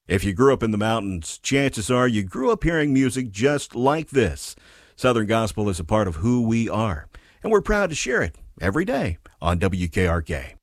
If you grew up in the mountains, chances are you grew up hearing music just like this. Southern Gospel is a part of who we are, and we're proud to share it every day on WKRK.